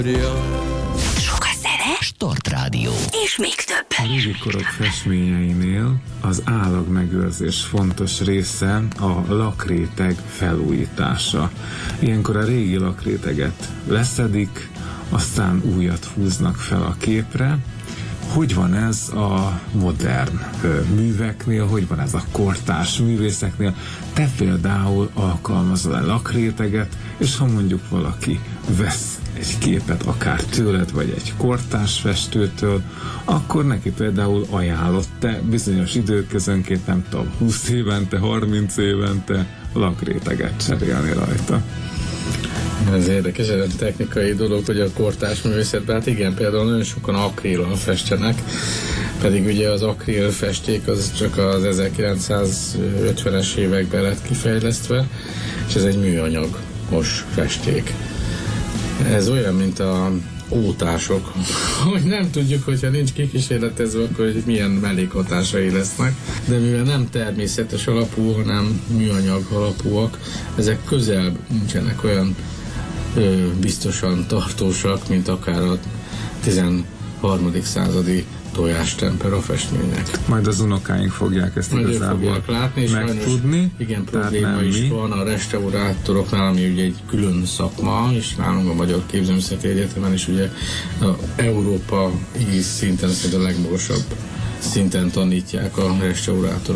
Sok a zene, Start Rádió. és még több. A régi korok festményeinél az állagmegőrzés fontos része a lakréteg felújítása. Ilyenkor a régi lakréteget leszedik, aztán újat húznak fel a képre. Hogy van ez a modern műveknél, hogy van ez a kortárs művészeknél? Te például alkalmazol-e lakréteget, és ha mondjuk valaki vesz egy képet akár tőled, vagy egy kortárs festőtől, akkor neki például ajánlott-e bizonyos időközönként, nem tudom, 20 évente, 30 évente lakréteget cserélni rajta? Ez érdekes, ez egy technikai dolog, hogy a kortárs művészetben, hát igen, például nagyon sokan akríllal festenek, pedig ugye az akril festék az csak az 1950-es években lett kifejlesztve, és ez egy műanyagos festék. Ez olyan, mint a ótások, hogy nem tudjuk, hogyha nincs kikísérletezve, akkor hogy milyen mellékhatásai lesznek, de mivel nem természetes alapú, hanem műanyag alapúak, ezek közel nincsenek olyan biztosan tartósak, mint akár a 13. századi tojástempera festmények. Majd az unokáink fogják ezt igazából látni, és megtudni. Igen, probléma is van a restaurátoroknál, ami ugye egy külön szakma, és nálunk a Magyar Képzőművészeti Egyetemen is ugye a európai szinten, a legmagasabb szinten tanítják a restaurátorokat.